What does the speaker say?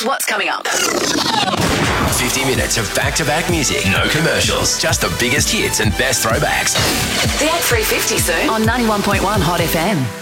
Here's what's coming up. 50 minutes of back-to-back music, no commercials, just the biggest hits and best throwbacks. The 8350 soon on 91.1 Hot FM.